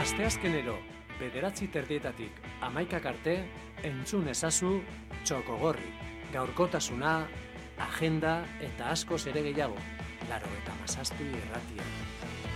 Asteazkenero, 9:30 11 arte, entzun ezazu Txokogorri. Gaurkotasuna, agenda eta askoz ere gehiago. 97 irratia.